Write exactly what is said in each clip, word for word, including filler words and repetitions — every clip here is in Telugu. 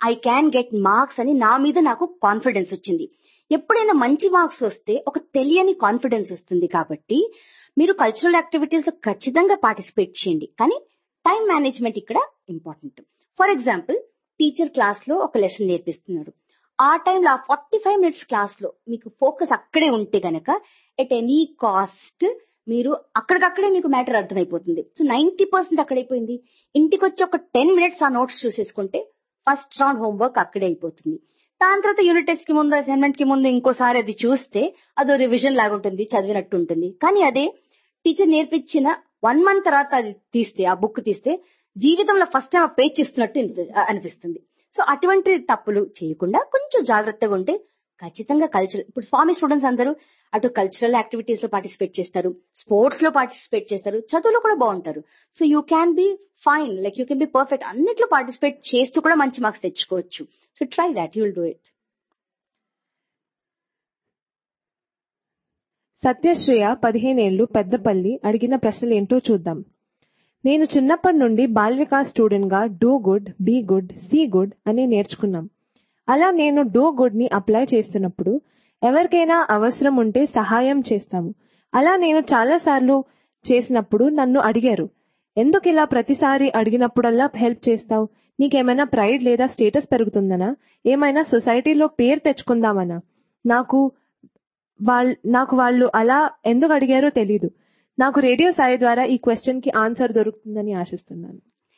ఐ క్యాన్ గెట్ మార్క్స్ అని నా మీద నాకు కాన్ఫిడెన్స్ వచ్చింది. ఎప్పుడైనా మంచి మార్క్స్ వస్తే ఒక తెలియని కాన్ఫిడెన్స్ వస్తుంది. కాబట్టి మీరు కల్చరల్ యాక్టివిటీస్ లో ఖచ్చితంగా పార్టిసిపేట్ చేయండి, కానీ టైం మేనేజ్మెంట్ ఇక్కడ important. For example, teacher class లో ఒక లెసన్ నేర్పిస్తున్నారు. ఆ టైంలో ఆ ఫార్టీ ఫైవ్ మినిట్స్ క్లాస్ లో మీకు ఫోకస్ అక్కడే ఉంటే గనక ఎట్ ఎనీ కాస్ట్ మీరు అక్కడికక్కడే మీకు మ్యాటర్ అర్థమైపోతుంది. So ninety percent అక్కడైపోయింది. ఇంటికి వచ్చి ఒక టెన్ మినిట్స్ ఆ నోట్స్ చూసేసుకుంటే ఫస్ట్ రౌండ్ హోంవర్క్ అక్కడే అయిపోతుంది. దాని తర్వాత యూనిట్ టెస్ట్ కి ముందు, అసైన్మెంట్ కి ముందు ఇంకోసారి అది చూస్తే అదో రివిజన్ లాగా ఉంటుంది, చదివినట్టు ఉంటుంది. కానీ అదే టీచర్ నేర్పించిన వన్ మంత్ తర్వాత అది తీస్తే, ఆ బుక్ తీస్తే జీవితంలో ఫస్ట్ టైం ఆ పేజ్ ఇస్తున్నట్టు అనిపిస్తుంది. సో అటువంటి తప్పులు చేయకుండా కొంచెం జాగ్రత్తగా ఉంటే ఖచ్చితంగా కల్చరల్, ఇప్పుడు స్వామి స్టూడెంట్స్ అందరూ అటు కల్చరల్ యాక్టివిటీస్ లో పార్టిసిపేట్ చేస్తారు, స్పోర్ట్స్ లో పార్టిసిపేట్ చేస్తారు, చదువులో కూడా బాగుంటారు. So you can be fine, like you can be perfect. అన్నిట్లో పార్టిసిపేట్ చేస్తూ కూడా మంచి మార్క్స్ తెచ్చుకోవచ్చు. So try that, you will do it. సత్యశ్రేయ పదిహేనేళ్లు Peddapalli అడిగిన ప్రశ్నలు ఏంటో చూద్దాం. నేను చిన్నప్పటి నుండి బాల్ వికాస్ స్టూడెంట్ గా do good, be good, see good అని నేర్చుకున్నాం. అలా నేను డూ గుడ్ ని అప్లై చేస్తున్నప్పుడు ఎవరికైనా అవసరం ఉంటే సహాయం చేస్తాము. అలా నేను చాలా సార్లు చేసినప్పుడు నన్ను అడిగారు, ఎందుకు ఇలా ప్రతిసారి అడిగినప్పుడల్లా హెల్ప్ చేస్తావు? నీకేమైనా ప్రైడ్ లేదా స్టేటస్ పెరుగుతుందనా? ఏమైనా సొసైటీలో పేరు తెచ్చుకుందామనా? నాకు వాళ్ళ నాకు వాళ్ళు అలా ఎందుకు అడిగారో తెలీదు. నాకు రేడియో సాయి ద్వారా ఈ క్వశ్చన్ కి ఆన్సర్ దొరుకుతుందని ఆశిస్తున్నాను.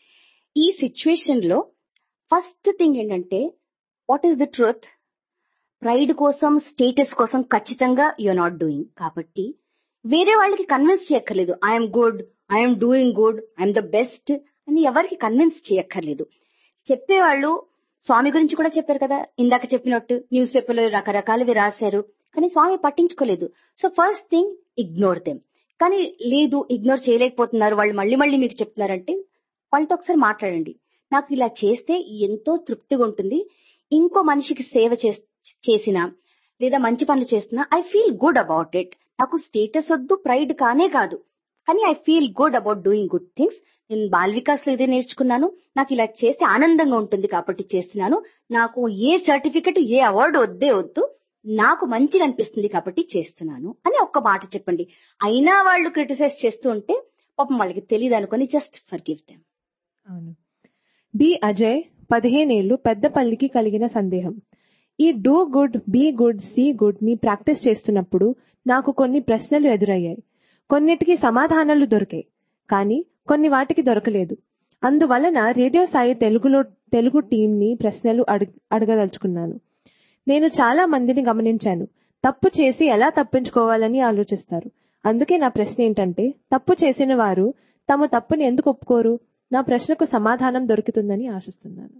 ఈ సిచ్యువేషన్ లో ఫస్ట్ థింగ్ ఏంటంటే, what is the truth? Pride కోసం, స్టేటస్ కోసం ఖచ్చితంగా యూఆర్ నాట్ డూయింగ్. కాబట్టి వేరే వాళ్ళకి కన్విన్స్ చేయక్కర్లేదు. I'm good, I'm doing good, I'm the best అని ఎవరికి కన్విన్స్ చేయక్కర్లేదు. చెప్పేవాళ్ళు స్వామి గురించి కూడా చెప్పారు కదా, ఇందాక చెప్పినట్టు న్యూస్ పేపర్ లో రకరకాలవి రాశారు, కానీ స్వామి పట్టించుకోలేదు. So first thing, ignore them. కానీ లేదు, ఇగ్నోర్ చేయలేకపోతున్నారు, వాళ్ళు మళ్ళీ మళ్ళీ మీకు చెప్తున్నారంటే వాళ్ళతో ఒకసారి మాట్లాడండి. నాకు ఇలా చేస్తే ఎంతో తృప్తిగా ఉంటుంది, ఇంకో మనిషికి సేవ చేసినా లేదా మంచి పనులు చేస్తున్నా I feel good about it. నాకు స్టేటస్ వద్దు, ప్రైడ్ కానే కాదు, కానీ I feel good about doing good things. నేను బాల్ వికాస్ లో ఇదే నేర్చుకున్నాను, నాకు ఇలా చేస్తే ఆనందంగా ఉంటుంది కాబట్టి చేస్తున్నాను. నాకు ఏ సర్టిఫికెట్, ఏ అవార్డు వద్దే వద్దు, నాకు మంచిగా అనిపిస్తుంది కాబట్టి చేస్తున్నాను అని ఒక్క మాట చెప్పండి. అయినా వాళ్ళు క్రిటిసైజ్ చేస్తూ ఉంటే పాపం వాళ్ళకి తెలియదు అనుకుని జస్ట్ ఫర్గివ్ దెమ్. అవును. డి అజయ్ పదిహేనేళ్లు పెద్దపల్లికి కలిగిన సందేహం. ఈ do good, be good, see good ని ప్రాక్టీస్ చేస్తున్నప్పుడు నాకు కొన్ని ప్రశ్నలు ఎదురయ్యాయి. కొన్నిటికి సమాధానాలు దొరికాయి, కానీ కొన్ని వాటికి దొరకలేదు. అందువలన రేడియో సాయి తెలుగులో తెలుగు టీం ని ప్రశ్నలు అడగదలుచుకున్నాను. నేను చాలా మందిని గమనించాను, తప్పు చేసి ఎలా తప్పించుకోవాలని ఆలోచిస్తారు. అందుకే నా ప్రశ్న ఏంటంటే, తప్పు చేసిన వారు తమ తప్పుని ఎందుకు ఒప్పుకోరు? నా ప్రశ్నకు సమాధానం దొరుకుతుందని ఆశిస్తున్నాను.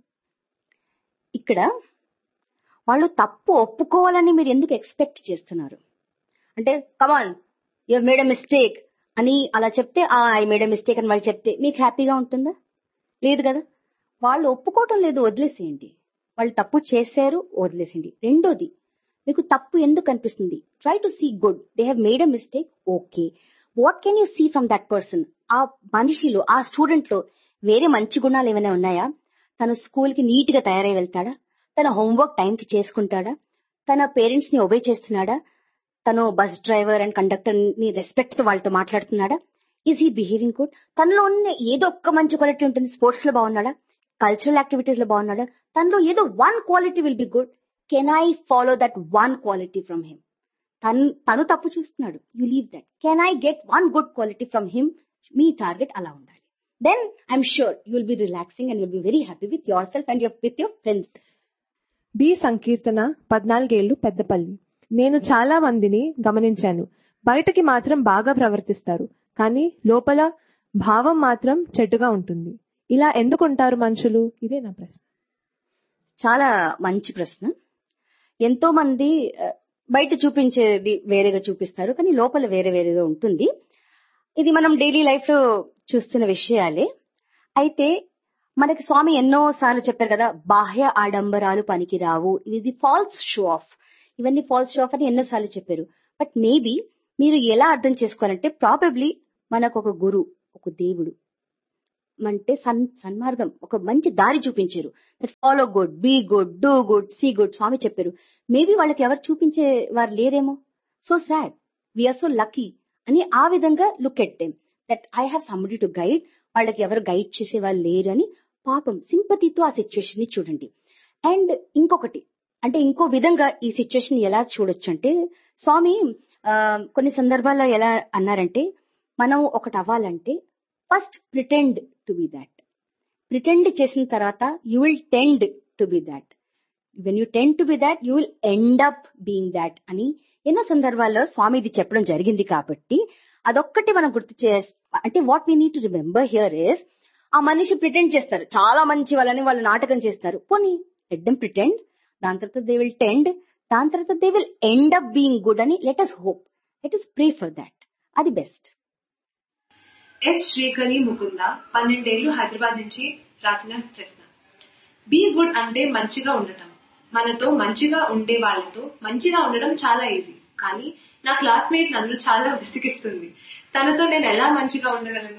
ఇక్కడ వాళ్ళు తప్పు ఒప్పుకోవాలని మీరు ఎందుకు ఎక్స్పెక్ట్ చేస్తున్నారు? అంటే కమాన్, యు మేడ్ ఎ మిస్టేక్ అని అలా చెప్తే, ఆ ఐ మేడ్ ఎ మిస్టేక్ అని వాళ్ళు చెప్తే మీకు హ్యాపీగా ఉంటుందా? లేదు కదా. వాళ్ళు ఒప్పుకోవటం లేదు, వదిలేసేయండి. వాళ్ళు తప్పు చేశారు, వదిలేసింది. రెండోది, మీకు తప్పు ఎందుకు అనిపిస్తుంది? Try to see good. They have made a mistake, okay, what can you see from that person? ఆ మనిషిలో, ఆ స్టూడెంట్ లో వేరే మంచి గుణాలు ఏమైనా ఉన్నాయా? తను స్కూల్ కి నీట్ గా తయారై వెళ్తాడా? తన హోంవర్క్ టైం కి చేసుకుంటాడా? తన పేరెంట్స్ ని ఒబే చేస్తున్నాడా? తను బస్ డ్రైవర్ అండ్ కండక్టర్ ని రెస్పెక్ట్ తో వాళ్ళతో మాట్లాడుతున్నాడా? Is he behaving good? తనలో ఉన్న ఏదో ఒక్క మంచి క్వాలిటీ ఉంటుంది. స్పోర్ట్స్ లో బాగున్నాడా? కల్చరల్ యాక్టివిటీస్ లో బాగున్నాడా? తనలో ఏదో one quality will be good. Can I follow that one quality from him? తను తను తప్పు చూస్తున్నాడు, you leave that. Can I get one good quality from him? Me target అలా ఉండాలి. Then I'm sure you will be relaxing and you'll be very happy with your self and with your friends. B సంకీర్తన పద్నాలుగేళ్లు పెద్దపల్లి. నేను చాలా మందిని గమనించాను, బయటకి మాత్రం బాగా ప్రవర్తిస్తారు, కానీ లోపల భావం మాత్రం చెడ్డగా ఉంటుంది. ఇలా ఎందుకుంటారు మనుషులు? ఇదే నా ప్రశ్న. చాలా మంచి ప్రశ్న. ఎంతో మంది బయట చూపించేది వేరేగా చూపిస్తారు, కానీ లోపల వేరే వేరేగా ఉంటుంది. ఇది మనం డైలీ లైఫ్ లో చూస్తున్న విషయాలే. అయితే మనకి స్వామి ఎన్నో సార్లు చెప్పారు కదా, బాహ్య ఆడంబరాలు పనికిరావు, ఇది ఫాల్స్ షో ఆఫ్, ఇవన్నీ ఫాల్స్ షో ఆఫ్ అని ఎన్నోసార్లు చెప్పారు. బట్ మేబీ మీరు ఎలా అర్థం చేసుకోవాలంటే, ప్రాబబ్లీ మనకు ఒక గురు, ఒక దేవుడు, అంటే సన్ సన్మార్గం ఒక మంచి దారి చూపించారు. That follow good, be good, do good, see good స్వామి చెప్పారు. మేబీ వాళ్ళకి ఎవరు చూపించే వారు లేరేమో. So sad, we are so lucky అని ఆ విధంగా look at them that I have somebody to guide. వాళ్ళకి ఎవరు గైడ్ చేసే వాళ్ళు లేరు అని పాపం సింపతితో ఆ సిచ్యువేషన్ ని చూడండి. అండ్ ఇంకొకటి అంటే ఇంకో విధంగా ఈ సిచ్యువేషన్ ఎలా చూడొచ్చు అంటే, స్వామి కొన్ని సందర్భాల్లో ఎలా అన్నారంటే, మనం ఒకటి అవ్వాలంటే first pretend to be that. Pretend చేసిన తర్వాత you will tend to be that. When you tend to be that you will end up being that అని ఎన్నో సందర్భాల్లో స్వామి ఇది చెప్పడం జరిగింది. కాబట్టి అదొక్కటి మనం గుర్తు చే అంటే what we need to remember here is, ఆ మనిషి ప్రిటెండ్ చేస్తారు చాలా మంచి వాళ్ళని, వాళ్ళు నాటకం చేస్తారు. పోనీ లెట్ దెమ్ ప్రిటెండ్, దాని తర్వాత దే విల్ టెండ్, దాని తర్వాత they will end up being good అని let us hope, let us pray for that. అది బెస్ట్. ఎస్ శ్రీకరి ముకుంద పన్నెండేళ్లు హైదరాబాద్ నుంచి రాసిన ప్రశ్న. బీ గుడ్ అంటే మంచిగా ఉండటం. మనతో మంచిగా ఉండే వాళ్ళతో మంచిగా ఉండడం చాలా ఈజీ, కానీ నా క్లాస్మేట్ నన్ను చాలా విసిగిస్తుంది. తనతో నేను ఎలా మంచిగా ఉండగలను?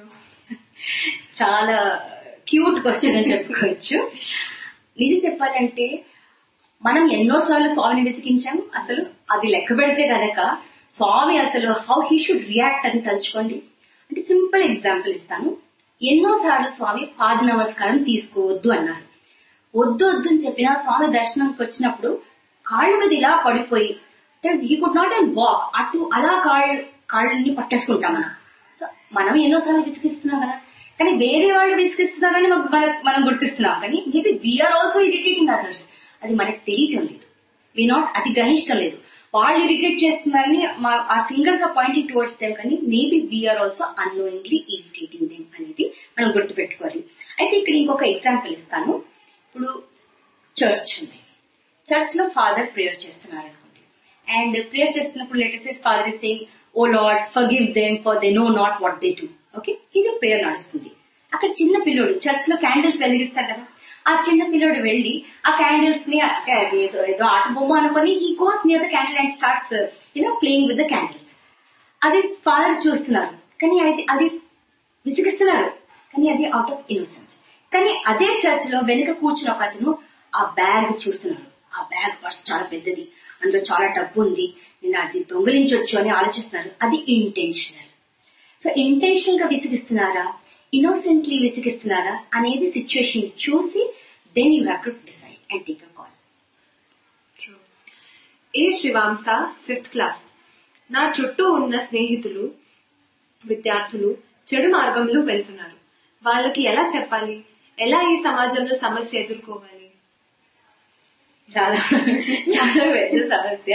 చాలా క్యూట్ క్వశ్చన్ అని చెప్పుకోవచ్చు. నిజం చెప్పాలంటే మనం ఎన్నోసార్లు స్వామిని విసిగించాం. అసలు అది లెక్క పెడితే కనుక స్వామి అసలు హౌ హీ షుడ్ రియాక్ట్ అని తలుచుకోండి. అంటే సింపుల్ ఎగ్జాంపుల్ ఇస్తాను. ఎన్నోసార్లు స్వామి పాద నమస్కారం తీసుకోవద్దు అన్నారు. వద్దు వద్దు అని చెప్పినా స్వామి దర్శనానికి వచ్చినప్పుడు కాళ్ళ మీద ఇలా పడిపోయి he could not and walk, అటు అలా కాళ్ళు కాళ్ళని పట్టేసుకుంటాం మనం. సో మనం ఎన్నోసార్లు విసిగిస్తున్నాం కదా, కానీ వేరే వాళ్ళు విసిగిస్తున్నారని మనం గుర్తిస్తున్నాం, కానీ maybe we are also irritating others. అది మనకు తెలియటం లేదు, వీ నాట్ అది గ్రహించడం లేదు. వాళ్ళు ఇరిటేట్ చేస్తున్నారని ఆ fingers are pointing towards them, కానీ maybe we are also annoyingly irritating them అనేది మనం గుర్తుపెట్టుకోవాలి. అయితే ఇక్కడ ఇంకొక ఎగ్జాంపుల్ ఇస్తాను. ఇప్పుడు చర్చ్ ఉంది, చర్చ్ లో ఫాదర్ ప్రేయర్ చేస్తున్నారు అనుకోండి, అండ్ ప్రేయర్ చేస్తున్నప్పుడు let us say father is saying oh lord forgive them for they know not what they do. Okay, ఇది ప్రేయర్ నడుస్తుంది. అక్కడ చిన్న పిల్లోడు చర్చ్ లో క్యాండిల్స్ వెలిగిస్తారు కదా, ఆ చిన్న పిల్లోడు వెళ్లి ఆ క్యాండిల్స్ ని ఏదో ఆట బొమ్మ అనుకుని he goes near the candle and starts you know playing with the candles. అది ఫాదర్ చూస్తున్నారు, కానీ అది అది విసిగిస్తున్నారు, కానీ అది అవుట్ ఆఫ్ ఇన్నోసెన్స్. కానీ అదే చర్చ్ లో వెనుక కూర్చున్న ఒక అతను ఆ బ్యాగ్ చూస్తున్నారు. ఆ బ్యాగ్ పర్స్ చాలా పెద్దది, అందులో చాలా డబ్బు ఉంది, నేను అది దొంగిలించొచ్చు అని ఆలోచిస్తున్నారు. అది ఇంటెన్షనల్. సో ఇంటెన్షనల్ గా విసిగిస్తున్నారా, ఇన్నోసెంట్లీ విసిగిస్తున్నారా అనేది సిచ్యువేషన్ చూసి then you have to decide and take a call. A శివాంస fifth class. నా చుట్టూ ఉన్న స్నేహితులు విద్యార్థులు చెడు మార్గంలో వెళ్తున్నారు. వాళ్ళకి ఎలా చెప్పాలి? ఎలా ఈ సమాజంలో సమస్య ఎదుర్కోవాలి? చాలా చాలా పెద్ద సమస్య.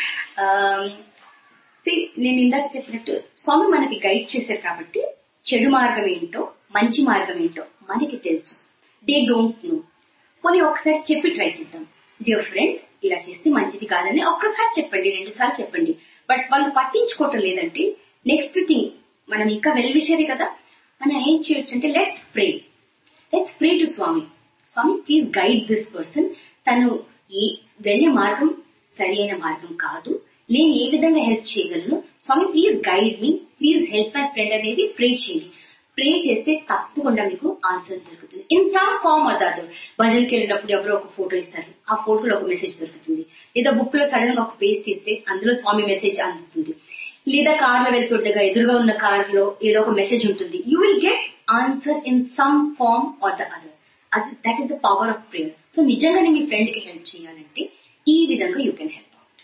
నేను ఇందాక చెప్పినట్టు స్వామి మనకి గైడ్ చేశారు కాబట్టి చెడు మార్గం ఏంటో మంచి మార్గం ఏంటో మనకి తెలుసు. They don't know. పోనీ ఒకసారి చెప్పి ట్రై చేద్దాం. డియర్ ఫ్రెండ్, ఇలా చేస్తే మంచిది కాదని ఒక్కసారి చెప్పండి, రెండు సార్లు చెప్పండి. బట్ వాళ్ళు పట్టించుకోవటం లేదంటే నెక్స్ట్ థింగ్ మనం ఇంకా వెల్ విషయదే కదా, మనం ఏం చేయొచ్చు అంటే let's pray. Let's pray to Swamy. Swamy please guide this person. తను ఏ వెళ్ళే మార్గం సరి అయిన మార్గం కాదు, నేను ఏ విధంగా హెల్ప్ చేయగలను, స్వామి please guide me, please help my friend అనేది ప్రే చేయండి. ప్రే చేస్తే తప్పకుండా మీకు ఆన్సర్ దొరుకుతుంది in some form or the other. భజన్కి వెళ్ళినప్పుడు ఎవరో ఒక ఫోటో ఇస్తారు, ఆ ఫోటోలో ఒక మెసేజ్ దొరుకుతుంది. లేదా బుక్ లో సడన్ గా ఒక పేజ్ తీస్తే అందులో స్వామి మెసేజ్ అందుతుంది. లేదా కార్ లో వెళ్తుండగా ఎదురుగా ఉన్న కార్ లో ఏదో ఒక మెసేజ్ ఉంటుంది. You will get answer in some form or the other. అది that is the power of prayer. So నిజంగానే మీ ఫ్రెండ్ కి హెల్ప్ చేయాలంటే ఈ విధంగా you can help out.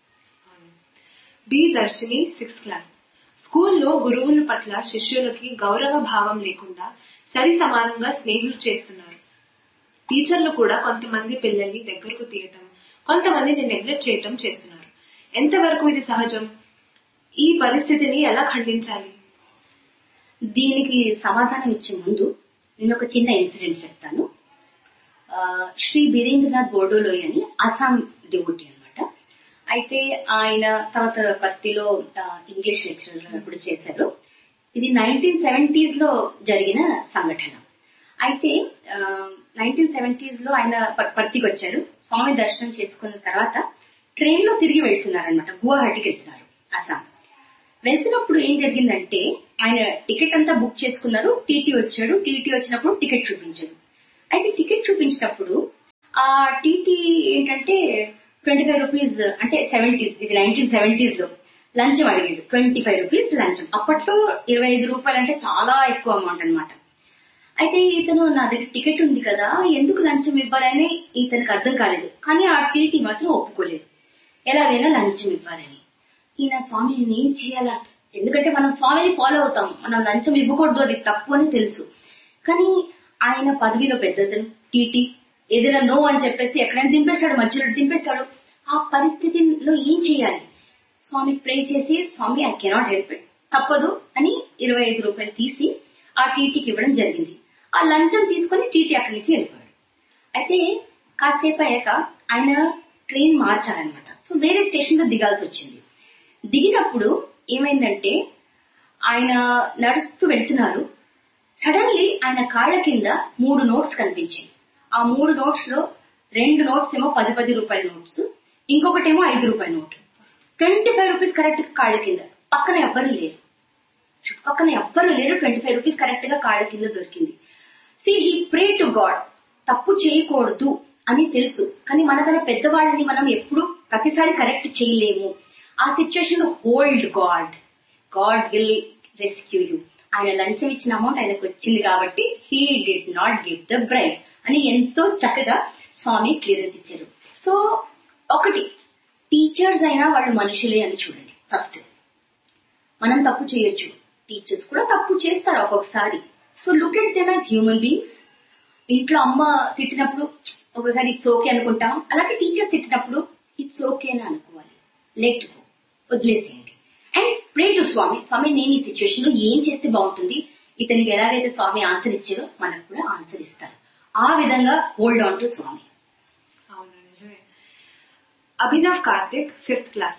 B Darshini sixth class. స్కూల్లో గురువుల పట్ల శిష్యులకి గౌరవ భావం లేకుండా సరి సమానంగా స్నేహితులు చేస్తున్నారు. టీచర్లు కూడా కొంతమంది పిల్లల్ని దగ్గరకు తీయటం, కొంతమందిని నెగ్లెక్ట్ చేయటం చేస్తున్నారు. ఎంతవరకు ఇది సహజం? ఈ పరిస్థితిని ఎలా ఖండించాలి? దీనికి సమాధానం ఇచ్చే ముందు నేను ఒక చిన్న ఇన్సిడెంట్ చెప్తాను. శ్రీ బీరేంద్రనాథ్ బోర్డోలోయ్ అని అస్సాం డివోటీ అనమాట. అయితే ఆయన తర్వాత పర్తిలో ఇంగ్లీష్ లెక్చరర్ అప్పుడు చేశారు. ఇది నైన్టీన్ సెవెంటీస్ లో జరిగిన సంఘటన. అయితే నైన్టీన్ సెవెంటీస్ లో ఆయన పర్తికి వచ్చారు. స్వామి దర్శనం చేసుకున్న తర్వాత ట్రైన్ లో తిరిగి వెళ్తున్నారనమాట, గువాహటికి వెళ్తున్నారు అస్సాం. వెళ్తున్నప్పుడు ఏం జరిగిందంటే ఆయన టికెట్ అంతా బుక్ చేసుకున్నారు. టీటీ వచ్చాడు. టీటీ వచ్చినప్పుడు టికెట్ చూపించాడు. అయితే టికెట్ చూపించినప్పుడు ఆ టీటీ ఏంటంటే ట్వంటీ ఫైవ్ రూపీస్ అంటే సెవెంటీస్ ఇది నైన్టీన్ సెవెంటీస్ లో లంచం అడిగాడు. ట్వంటీ ఫైవ్ రూపీస్ లంచం. అప్పట్లో ఇరవై ఐదు రూపాయలు అంటే చాలా ఎక్కువ అమౌంట్ అనమాట. అయితే ఇతను నా దగ్గర టికెట్ ఉంది కదా ఎందుకు లంచం ఇవ్వాలని ఇతనికి అర్థం కాలేదు. కానీ ఆ టీటీ మాత్రం ఒప్పుకోలేదు, ఎలాగైనా లంచం ఇవ్వాలని. ఈయన స్వామి నేను ఏం చేయాలా, ఎందుకంటే మనం స్వామిని ఫాలో అవుతాం, మనం లంచం ఇవ్వకూడదు, అది తప్పు అని తెలుసు. కానీ ఆయన పదవిలో పెద్దతను టీటీ ఏదైనా నో అని చెప్పేస్తే ఎక్కడైనా దింపేస్తాడు, మధ్యలో దింపేస్తాడు. ఆ పరిస్థితిలో ఏం చేయాలి? స్వామి ప్రే చేసి స్వామి ఐ కెనాట్ హెల్ప్ ఇట్, తప్పదు అని ఇరవై ఐదు రూపాయలు తీసి ఆ టీటీకి ఇవ్వడం జరిగింది. ఆ లంచం తీసుకుని టీటీ అక్కడి నుంచి వెళ్ళిపోయాడు. అయితే కాసేపు అయ్యాక ఆయన ట్రైన్ మార్చాలన్నమాట. సో వేరే స్టేషన్ లో దిగాల్సి వచ్చింది. దిగినప్పుడు ఏమైందంటే ఆయన నడుస్తూ వెళ్తున్నారు. సడన్లీ ఆయన కాళ్ల కింద మూడు నోట్స్ కనిపించాయి. ఆ మూడు నోట్స్ లో రెండు నోట్స్ ఏమో పది పది రూపాయల నోట్స్, ఇంకొకటేమో ఐదు రూపాయల note. Twenty five rupees correct కాళ్ల కింద. పక్కన ఎవ్వరు లేరు, చుట్టుపక్కన ఎవ్వరు లేరు. ట్వంటీ ఫైవ్ రూపీస్ కరెక్ట్ గా కాళ్ల కింద దొరికింది. See he pray to God, తప్పు చేయకూడదు అని తెలుసు. కానీ మనకన్నా పెద్దవాళ్ళని మనం ఎప్పుడు ప్రతిసారి కరెక్ట్ చేయలేము. ఆ సిచ్యువేషన్ లో hold God, God will rescue you. ఆయన లంచం ఇచ్చిన అమౌంట్ ఆయనకు వచ్చింది కాబట్టి he did not give the bribe అని ఎంతో చక్కగా స్వామి క్లియరెన్స్ ఇచ్చారు. సో ఒకటి, టీచర్స్ అయినా వాళ్ళు మనుషులే అని చూడండి. ఫస్ట్ మనం తప్పు చేయొచ్చు, టీచర్స్ కూడా తప్పు చేస్తారు ఒక్కొక్కసారి. So look at them as human beings. ఇంట్లో అమ్మ తిట్టినప్పుడు ఒకసారి ఇట్స్ ఓకే అనుకుంటాం, అలాగే టీచర్స్ తిట్టినప్పుడు ఇట్స్ ఓకే అని అనుకోవాలి. లెట్ గో, వదిలేసేయండి. అండ్ ప్రే టు స్వామి, స్వామి నేను ఈ సిచ్యువేషన్ లో ఏం చేస్తే బాగుంటుంది, ఇతనికి ఎలాగైతే స్వామి ఆన్సర్ ఇచ్చారో మనకు కూడా ఆన్సర్ ఇస్తారు. ఆ విధంగా హోల్డ్ ఆన్ టు స్వామి. అవును, నిజమే. Abhinav Karthik fifth class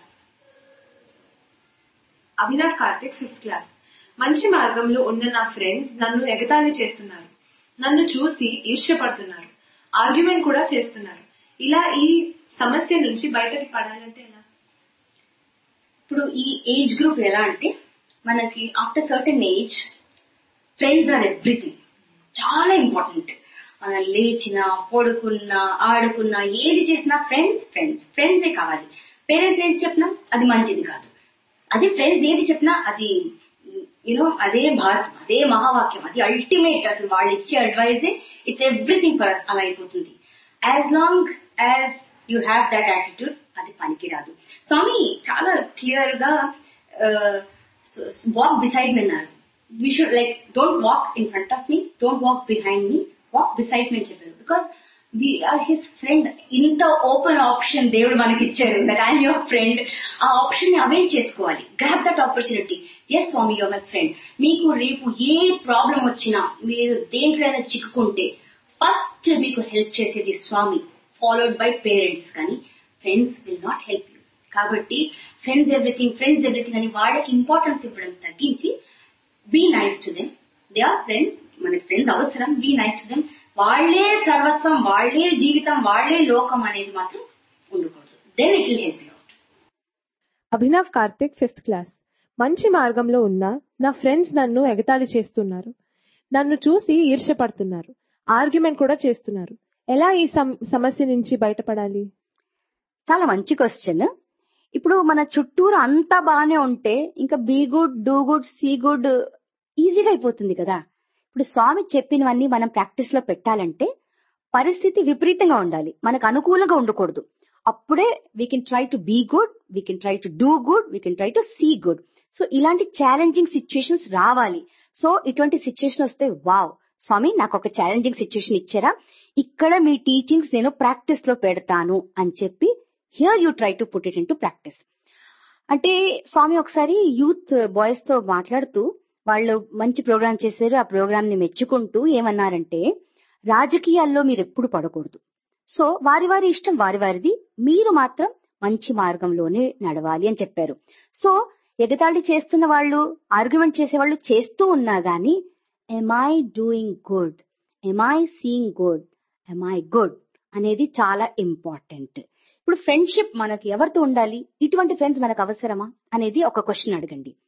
Abhinav Karthik fifth class మంచి మార్గంలో ఉన్న నా ఫ్రెండ్స్ నన్ను ఎగతాళి చేస్తున్నారు, నన్ను చూసి ఈర్ష్యపడుతున్నారు, ఆర్గ్యుమెంట్ కూడా చేస్తున్నారు. ఇలా ఈ సమస్య నుంచి బయటకి పడాలంటే ఎలా? ఇప్పుడు ఈ ఏజ్ గ్రూప్ ఎలా అంటే మనకి after certain age friends are everything, చాలా ఇంపార్టెంట్. మనం లేచినా పడుకున్నా ఆడుకున్నా ఏది చేసినా ఫ్రెండ్స్ ఫ్రెండ్స్ ఫ్రెండ్సే కావాలి. పేరెంట్స్ ఏది చెప్పినా అది మంచిది కాదు, అదే ఫ్రెండ్స్ ఏది చెప్పినా అది యూనో అదే భారతం, అదే మహావాక్యం, అది అల్టిమేట్. అసలు వాళ్ళు ఇచ్చే advise it's everything for us. అలా అయిపోతుంది. As long as you have that attitude అది పనికిరాదు. స్వామి చాలా క్లియర్ గా వాక్ బిసైడ్ మీ అన్నారు. We should like don't walk in front of me, don't walk behind me, walk beside me అని చెప్పారు. Because we are his friend. ఇంత ఓపెన్ ఆప్షన్ దేవుడు మనకి ఇచ్చారు, దట్ ఐఎమ్ యువర్ ఫ్రెండ్. ఆ ఆప్షన్ ని అవైల్ చేసుకోవాలి. Grab that opportunity. Yes Swamy your my friend. మీకు రేపు ఏ ప్రాబ్లం వచ్చినా, మీరు దేంట్లోనే చిక్కుకుంటే ఫస్ట్ మీకు హెల్ప్ చేసేది స్వామి, ఫాలోడ్ బై పేరెంట్స్. కానీ friends will not help you. కాబట్టి ఫ్రెండ్స్ ఎవ్రీథింగ్ ఫ్రెండ్స్ ఎవ్రీథింగ్ అని వాళ్ళకి ఇంపార్టెన్స్ ఇవ్వడం తగ్గించి be nice to them. They are friends, మనకి ఫ్రెండ్స్ అవసరం. Be nice to them. వాళ్లే సర్వస్వం, వాళ్లే జీవితం, వాళ్లే లోకం అనేది మాత్రం ఉండకూడదు. Then it will help you out. Abhinav Karthik fifth class మంచి మార్గంలో ఉన్న నా ఫ్రెండ్స్ నన్ను ఎగతాళి చేస్తున్నారు, నన్ను చూసి ఈర్ష్యపడుతున్నారు, ఆర్గ్యుమెంట్ కూడా చేస్తున్నారు. ఎలా ఈ సమస్య నుంచి బయటపడాలి? చాలా మంచి క్వశ్చన్. ఇప్పుడు మన చుట్టూరు అంతా బాగానే ఉంటే ఇంకా be good, do good, see good ఈజీగా అయిపోతుంది కదా. ఇప్పుడు స్వామి చెప్పినవన్నీ మనం ప్రాక్టీస్ లో పెట్టాలంటే పరిస్థితి విపరీతంగా ఉండాలి, మనకు అనుకూలంగా ఉండకూడదు. అప్పుడే we can try to be good, we can try to do good, we can try to see good. So ఇలాంటి ఛాలెంజింగ్ సిచ్యుయేషన్స్ రావాలి. సో ఇటువంటి సిచ్యుయేషన్ వస్తే వావ్ స్వామి నాకు ఒక ఛాలెంజింగ్ సిచ్యుయేషన్ ఇచ్చారా, ఇక్కడ మీ టీచింగ్స్ నేను ప్రాక్టీస్ లో పెడతాను అని చెప్పి here you try to put it in to practice. అంటే స్వామి ఒకసారి యూత్ బాయ్స్ తో మాట్లాడుతూ వాళ్ళు మంచి ప్రోగ్రామ్ చేశారు, ఆ ప్రోగ్రామ్ ని మెచ్చుకుంటూ ఏమన్నారంటే రాజకీయాల్లో మీరు ఎప్పుడు పడకూడదు. సో వారి వారి ఇష్టం వారి వారిది, మీరు మాత్రం మంచి మార్గంలోనే నడవాలి అని చెప్పారు. సో ఎగతాళి చేస్తున్న వాళ్ళు, ఆర్గ్యుమెంట్ చేసే వాళ్ళు చేస్తూ ఉన్నా గానీ am I doing good, am I seeing good, am I good అనేది చాలా ఇంపార్టెంట్. ఇప్పుడు ఫ్రెండ్షిప్ మనకి ఎవరితో ఉండాలి, ఇటువంటి ఫ్రెండ్స్ మనకు అవసరమా అనేది ఒక క్వశ్చన్ అడగండి.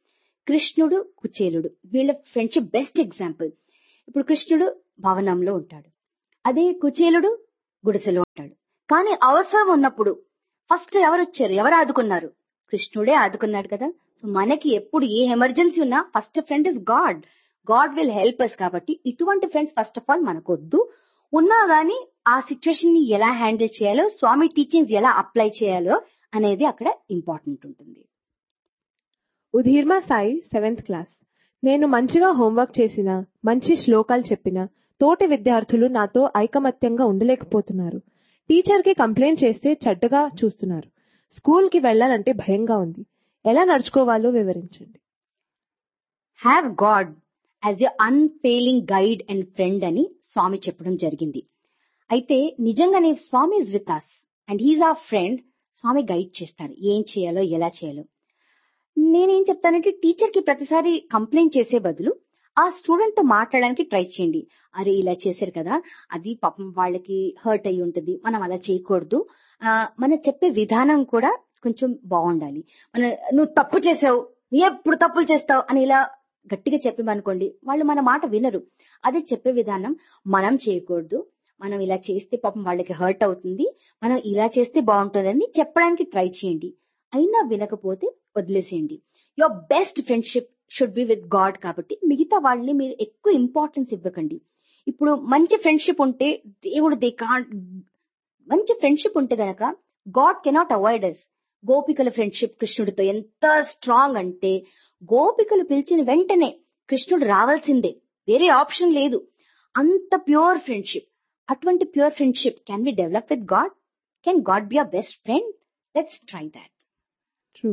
కృష్ణుడు కుచేలుడు వీళ్ళ ఫ్రెండ్షిప్ బెస్ట్ ఎగ్జాంపుల్. ఇప్పుడు కృష్ణుడు భవనంలో ఉంటాడు, అదే కుచేలుడు గుడిసెలో ఉంటాడు. కానీ అవసరం ఉన్నప్పుడు ఫస్ట్ ఎవరు వచ్చారు, ఎవరు ఆదుకున్నారు? కృష్ణుడే ఆదుకున్నాడు కదా. సో మనకి ఎప్పుడు ఏ ఎమర్జెన్సీ ఉన్నా first friend is God. God will help us. కాబట్టి ఇటువంటి ఫ్రెండ్స్ ఫస్ట్ ఆఫ్ ఆల్ మనకొద్దు. ఉన్నా గానీ ఆ సిచ్యువేషన్ ని ఎలా హ్యాండిల్ చేయాలో, స్వామి టీచింగ్స్ ఎలా అప్లై చేయాలో అనేది అక్కడ ఇంపార్టెంట్ ఉంటుంది. ఉధీర్మా సాయి సెవెంత్ క్లాస్. నేను మంచిగా హోంవర్క్ చేసిన, మంచి శ్లోకాలు చెప్పిన తోటి విద్యార్థులు నాతో ఐకమత్యంగా ఉండలేకపోతున్నారు. టీచర్ కి కంప్లైంట్ చేస్తే చెడ్డగా చూస్తున్నారు. స్కూల్ కి వెళ్లాలంటే భయంగా ఉంది. ఎలా నడుచుకోవాలో వివరించండి. Have God as a unfailing guide and friend అని స్వామి చెప్పడం జరిగింది. అయితే నిజంగానే స్వామి is with us and he's our friend. Swamy guide చేస్తారు ఏం చేయాలో, ఎలా చేయాలో. నేనేం చెప్తానంటే టీచర్ కి ప్రతిసారి కంప్లైంట్ చేసే బదులు ఆ స్టూడెంట్ తో మాట్లాడడానికి ట్రై చేయండి. అరే ఇలా చేశారు కదా, అది పాపం వాళ్ళకి హర్ట్ అయ్యి ఉంటుంది, మనం అలా చేయకూడదు. ఆ మనం చెప్పే విధానం కూడా కొంచెం బాగుండాలి. మన నువ్వు తప్పు చేసావు, ఎప్పుడు తప్పులు చేస్తావు అని ఇలా గట్టిగా చెప్పామనుకోండి, వాళ్ళు మన మాట వినరు. అదే చెప్పే విధానం మనం చేయకూడదు, మనం ఇలా చేస్తే పాపం వాళ్ళకి హర్ట్ అవుతుంది, మనం ఇలా చేస్తే బాగుంటుందని చెప్పడానికి ట్రై చేయండి. అయినా వినకపోతే వదిలేసేయండి. Your best friendship should be with God. కాబట్టి మిగతా వాళ్ళని మీరు ఎక్కువ ఇంపార్టెన్స్ ఇవ్వకండి. ఇప్పుడు మంచి ఫ్రెండ్షిప్ ఉంటే దేవుడు దే కాంట్ మంచి ఫ్రెండ్షిప్ ఉంటే గనక గాడ్ కెనాట్ అవాయిడ్ అస్. గోపికల ఫ్రెండ్షిప్ కృష్ణుడితో ఎంత స్ట్రాంగ్ అంటే గోపికలు పిలిచిన వెంటనే కృష్ణుడు రావాల్సిందే, వేరే ఆప్షన్ లేదు. అంత ప్యూర్ ఫ్రెండ్షిప్. అటువంటి pure friendship can be develop with God. Can God be our best friend? Let's try that. True.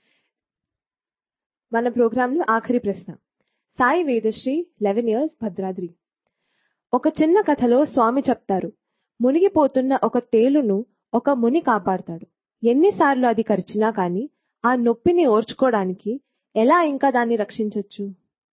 మన ప్రోగ్రామ్ లో ఆఖరి ప్రశ్న. Sai Vedasri, eleven years, Bhadradri. ఒక చిన్న కథలో స్వామి చెప్తారు, మునిగిపోతున్న ఒక తేలును ఒక ముని కాపాడతాడు. ఎన్నిసార్లు అది కరిచినా కానీ ఆ నొప్పిని ఓర్చుకోవడానికి ఎలా ఇంకా దాన్ని రక్షించొచ్చు?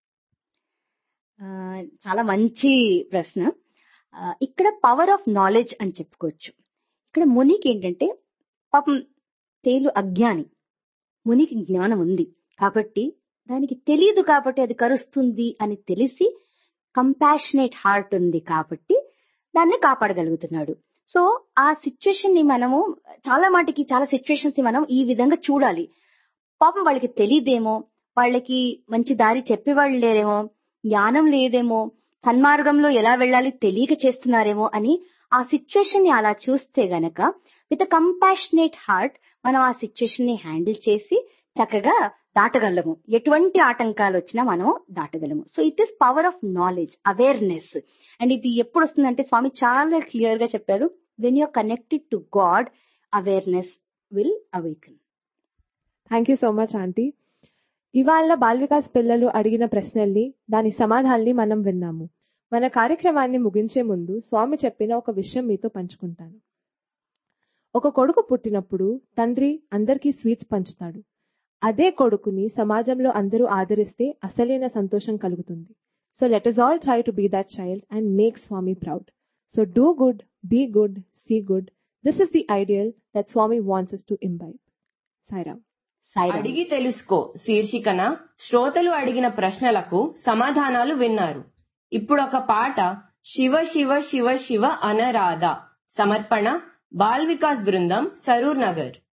చాలా మంచి ప్రశ్న. ఇక్కడ పవర్ ఆఫ్ నాలెడ్జ్ అని చెప్పుకోవచ్చు. ఇక్కడ మునికి ఏంటంటే పాపం తేలు అజ్ఞాని, మునికి జ్ఞానం ఉంది కాబట్టి దానికి తెలియదు, కాబట్టి అది కరుస్తుంది అని తెలిసి కంపాషనేట్ హార్ట్ ఉంది కాబట్టి దాన్ని కాపాడగలుగుతున్నాడు. సో ఆ సిచ్యువేషన్ ని మనము చాలా మాటికి చాలా సిచ్యువేషన్స్ ని మనం ఈ విధంగా చూడాలి. పాపం వాళ్ళకి తెలియదేమో, వాళ్ళకి మంచి దారి చెప్పేవాళ్ళు లేరేమో, జ్ఞానం లేదేమో, సన్మార్గంలో ఎలా వెళ్ళాలి తెలియక చేస్తున్నారేమో అని ఆ సిచ్యువేషన్ ని అలా చూస్తే గనక విత్ కంపాషనేట్ హార్ట్ మనం ఆ సిచ్యువేషన్ ని హ్యాండిల్ చేసి చక్కగా దాటగలము. ఎటువంటి ఆటంకాలు వచ్చినా మనం దాటగలము. So it is power of knowledge, awareness. And ఇది ఎప్పుడు వస్తుందంటే స్వామి చాలా క్లియర్ గా చెప్పారు, when you're connected to God awareness will awaken. Thank you so much aunty. ఇవాళ బాల్ వికాస్ పిల్లలు అడిగిన ప్రశ్నల్ని, దాని సమాధానాల్ని మనం విన్నాము. మన కార్యక్రమాన్ని ముగించే ముందు స్వామి చెప్పిన ఒక విషయం మీతో పంచుకుంటాను. ఒక కొడుకు పుట్టినప్పుడు తండ్రి అందరికీ స్వీట్స్ పంచుతాడు. అదే కొడుకుని సమాజంలో అందరూ ఆదరిస్తే అసలైన సంతోషం కలుగుతుంది. So let us all try to be that child and make Swami proud. So do good, be good, see good. This is the ideal that Swami wants us to imbibe. Sairam. అడిగి తెలుసుకో శీర్షికన శ్రోతలు అడిగిన ప్రశ్నలకు సమాధానాలు విన్నారు. ఇప్పుడు ఒక పాట, శివ శివ శివ శివ అనరాధ. సమర్పణ బాల్ వికాస్ బృందం, సరూర్ నగర్.